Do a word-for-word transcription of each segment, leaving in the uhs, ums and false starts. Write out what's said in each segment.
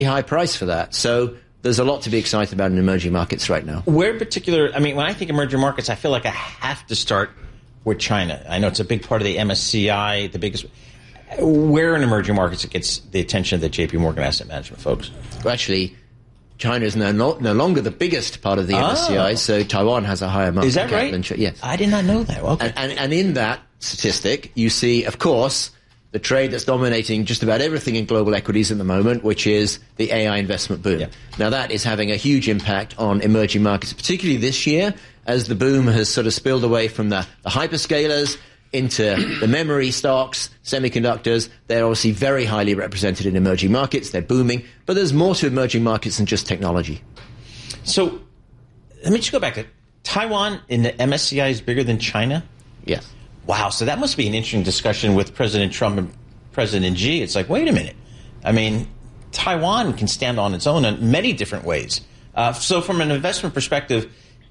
high price for that. So there's a lot to be excited about in emerging markets right now. Where in particular, I mean, when I think emerging markets, I feel like I have to start with China. I know it's a big part of the M S C I, the biggest. Where in emerging markets it gets the attention of the J P Morgan Asset Management folks? Well, actually, China is no, no, no longer the biggest part of the oh. M S C I, so Taiwan has a higher market is that cap right? than China. Yes. I did not know that. Okay. And, and, and in that statistic, you see, of course, the trade that's dominating just about everything in global equities at the moment, which is the A I investment boom. Yeah. Now, that is having a huge impact on emerging markets, particularly this year, as the boom has sort of spilled away from the, the hyperscalers into the memory stocks, semiconductors. They're obviously very highly represented in emerging markets. They're booming. But there's more to emerging markets than just technology. So let me just go back to Taiwan in the M S C I is bigger than China? Yes. Wow. So that must be an interesting discussion with President Trump and President Xi. It's like, wait a minute. I mean, Taiwan can stand on its own in many different ways. Uh, so from an investment perspective,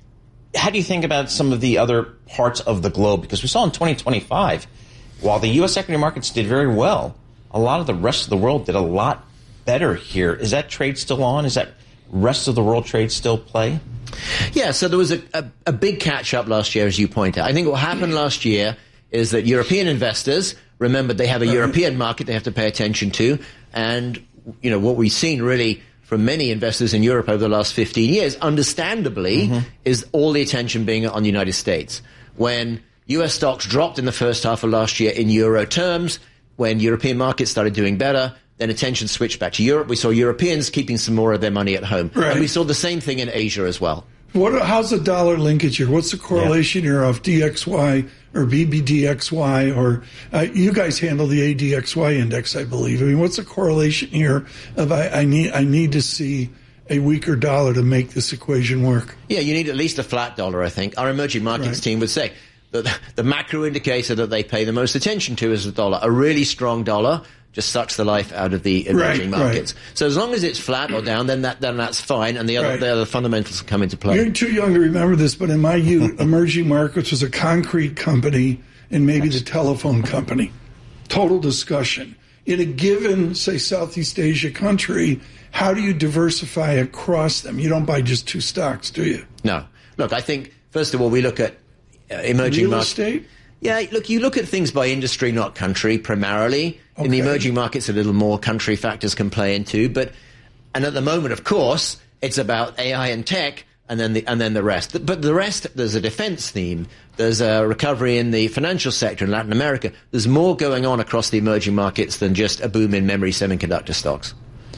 how do you think about some of the other parts of the globe? Because we saw in twenty twenty-five, while the U S equity markets did very well, a lot of the rest of the world did a lot better here. Is that trade still on? Is that rest of the world trade still play? Yeah, so there was a, a, a big catch-up last year, as you point out. I think what happened last year is that European investors remembered they have a European market they have to pay attention to. And, you know, what we've seen really from many investors in Europe over the last fifteen years, understandably, mm-hmm. is all the attention being on the United States. When U S stocks dropped in the first half of last year in euro terms, when European markets started doing better, then attention switched back to Europe. We saw Europeans keeping some more of their money at home. Right. And we saw the same thing in Asia as well. What? How's the dollar linkage here? What's the correlation yeah. here of D X Y or B B D X Y? Or uh, you guys handle the A D X Y index, I believe. I mean, what's the correlation here of I, I need I need to see a weaker dollar to make this equation work? Yeah, you need at least a flat dollar, I think. Our emerging markets right. team would say that the macro indicator that they pay the most attention to is the dollar. A really strong dollar just sucks the life out of the emerging right, markets. Right. So as long as it's flat or down, then that then that's fine, and the other right. the other fundamentals come into play. You're too young to remember this, but in my youth, emerging markets was a concrete company and maybe the telephone company. Total discussion. In a given, say, Southeast Asia country, how do you diversify across them? You don't buy just two stocks, do you? No. Look, I think, first of all, we look at uh, emerging Real markets. estate? Yeah, look, you look at things by industry, not country, primarily. Okay. In the emerging markets, a little more country factors can play into. But, and at the moment, of course, it's about A I and tech, and then the and then the rest. But the rest, there's a defense theme. There's a recovery in the financial sector in Latin America. There's more going on across the emerging markets than just a boom in memory semiconductor stocks.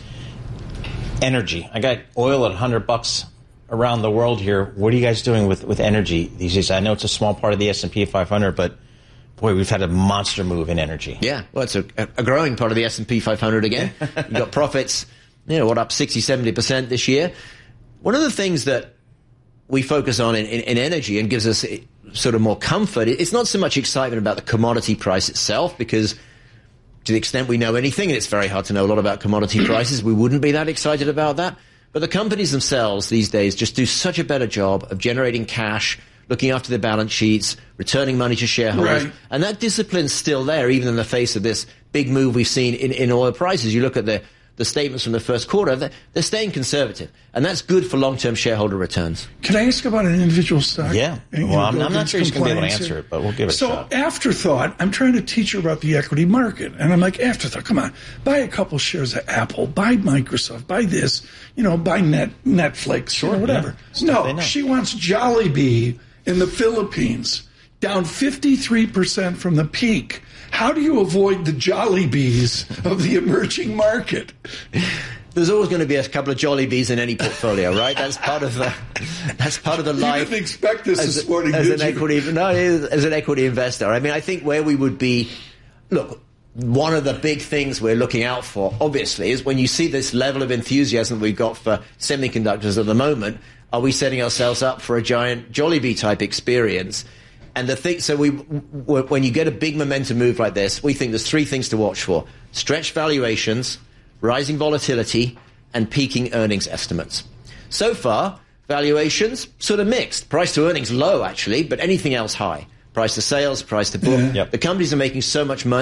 Energy. I got oil at one hundred bucks around the world here. What are you guys doing with, with energy these days? I know it's a small part of the S and P five hundred, but boy, we've had a monster move in energy. Yeah, well, it's a, a growing part of the S and P five hundred again. You've got profits, you know, what, up sixty, seventy percent this year. One of the things that we focus on in, in, in energy and gives us sort of more comfort, it's not so much excitement about the commodity price itself, because to the extent we know anything, and it's very hard to know a lot about commodity prices, we wouldn't be that excited about that. But the companies themselves these days just do such a better job of generating cash, looking after their balance sheets, returning money to shareholders. Right. And that discipline's still there, even in the face of this big move we've seen in, in oil prices. You look at the, the statements from the first quarter, they're, they're staying conservative. And that's good for long-term shareholder returns. Can I ask about an individual stock? Yeah. And, well, I'm, I'm not sure he's going to be able to answer it, but we'll give it so, a shot. So, afterthought, I'm trying to teach her about the equity market. And I'm like, afterthought, come on, buy a couple shares of Apple, buy Microsoft, buy this, you know, buy Net Netflix, sure, or whatever. Yeah. No, she wants Jollibee in the Philippines, down fifty-three percent from the peak. How do you avoid the Jollibees of the emerging market? There's always going to be a couple of Jollibees in any portfolio, right? That's part of the that's part of the life. You didn't expect this as, this morning, as did an you? equity, no, as an equity investor. I mean, I think where we would be, look, one of the big things we're looking out for, obviously, is when you see this level of enthusiasm we've got for semiconductors at the moment, are we setting ourselves up for a giant Jollibee type experience? And the thing, so we, when you get a big momentum move like this, we think there's three things to watch for: stretched valuations, rising volatility, and peaking earnings estimates. So far, valuations sort of mixed. Price to earnings low, actually, but anything else high. Price to sales, price to book. Yeah. Yep. The companies are making so much money,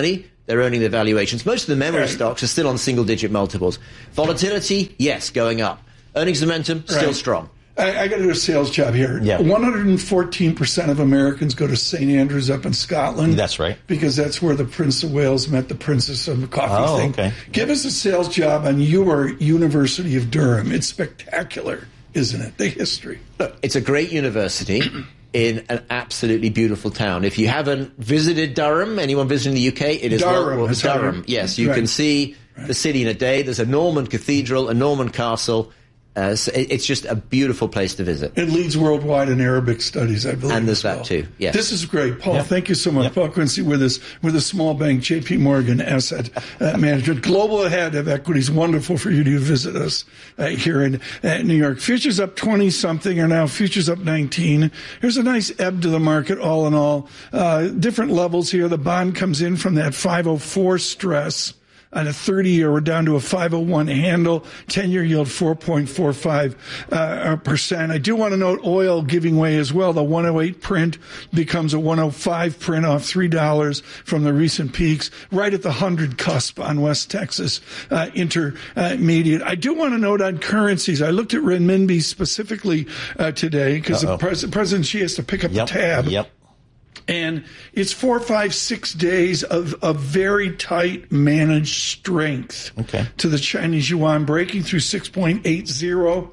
they're earning their valuations. Most of the memory right. stocks are still on single-digit multiples. Volatility, yes, going up. Earnings momentum, still right. strong. I, I got to do a sales job here. Yeah. one hundred fourteen percent of Americans go to Saint Andrews up in Scotland. That's right. Because that's where the Prince of Wales met the Princess of the Coffee oh, thing. Okay. Give us a sales job on your University of Durham. It's spectacular, isn't it? The history. Look, it's a great university in an absolutely beautiful town. If you haven't visited Durham, anyone visiting the U K, it is Durham. well, well, Durham. Durham. Yes, you right. can see right. the city in a day. There's a Norman cathedral, a Norman castle. Uh, so it, it's just a beautiful place to visit. It leads worldwide in Arabic studies, I believe. And there's well. that too. Yes. This is great, Paul. Yep. Thank you so much, yep. Paul Quincy, with us with a small bank, J P Morgan Asset uh, Management, global head of equities. Wonderful for you to visit us uh, here in uh, New York. Futures up twenty something, are now futures up nineteen. Here's a nice ebb to the market, all in all. Uh, different levels here. The bond comes in from that five oh four stress. On a thirty-year, we're down to a five oh one handle, ten-year yield four point four five percent. I do want to note oil giving way as well. The one oh eight print becomes a one oh five print, off three dollars from the recent peaks, right at the one hundred cusp on West Texas uh, Intermediate. I do want to note on currencies. I looked at renminbi specifically uh, today because the pres- President Xi has to pick up Yep. the tab. Yep. And it's four, five, six days of, of very tight managed strength okay. to the Chinese yuan, breaking through six point eight zero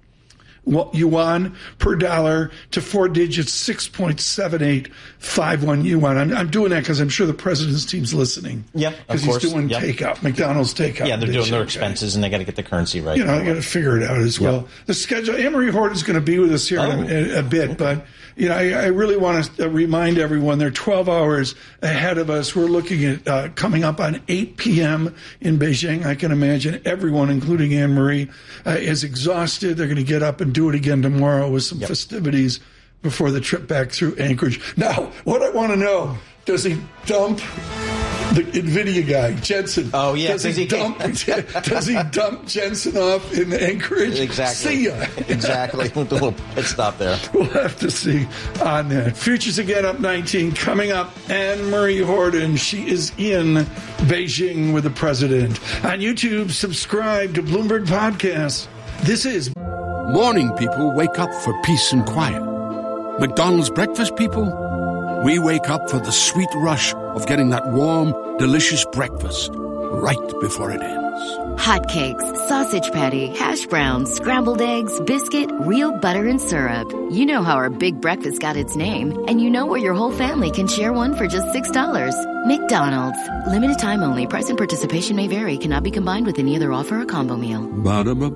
yuan per dollar to four digits, six point seven eight five one yuan. I'm, I'm doing that because I'm sure the president's team's listening. Yep, of Because course. he's doing Yep. takeout, McDonald's takeout. Yeah, they're doing their Okay. expenses, and they got to get the currency right. You know, I got to figure it out as well. Yep. The schedule. Anne-Marie Horton is going to be with us here Oh. in a, a bit, but you know, I, I really want to remind everyone they're twelve hours ahead of us. We're looking at uh, coming up on eight p.m. in Beijing. I can imagine everyone, including Anne-Marie, uh, is exhausted. They're going to get up and do it again tomorrow with some Yep. festivities before the trip back through Anchorage. Now, what I want to know, does he dump the NVIDIA guy, Jensen? Oh, yeah. Does he dump, does he dump Jensen off in Anchorage? Exactly. See ya. Exactly. With the little pit stop there. We'll have to see on that. Futures again up nineteen. Coming up, Anne-Marie Horton. She is in Beijing with the president. On YouTube, subscribe to Bloomberg Podcasts. This is... Morning people wake up for peace and quiet. McDonald's breakfast people, we wake up for the sweet rush of getting that warm, delicious breakfast right before it ends. Hotcakes, sausage patty, hash browns, scrambled eggs, biscuit, real butter and syrup. You know how our big breakfast got its name, and you know where your whole family can share one for just six dollars. McDonald's. Limited time only. Price and participation may vary. Cannot be combined with any other offer or combo meal. Ba-da-ba.